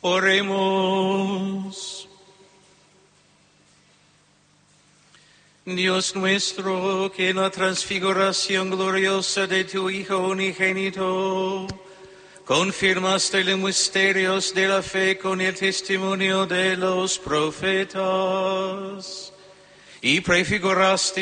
Oremos. Dios nuestro, que en la transfiguración gloriosa de tu Hijo unigénito confirmaste los misterios de la fe con el testimonio de los profetas y prefiguraste